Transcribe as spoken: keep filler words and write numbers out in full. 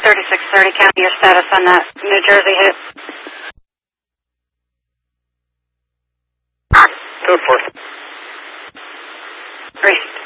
thirty-six thirty, county, your status on that New Jersey hit. Two four. Three.